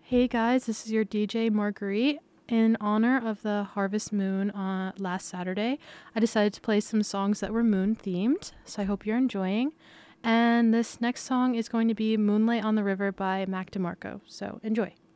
Hey guys, this is your DJ Marguerite. In honor of the harvest moon last Saturday, I decided to play some songs that were moon themed, so I hope you're enjoying. And this next song is going to be Moonlight on the River by Mac DeMarco, so enjoy.